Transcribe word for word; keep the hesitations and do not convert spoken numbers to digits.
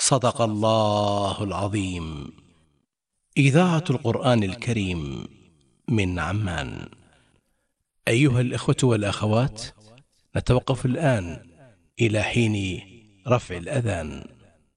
صدق الله العظيم. إذاعة القرآن الكريم من عمان. أيها الإخوة والأخوات، نتوقف الآن إلى حين رفع الأذان.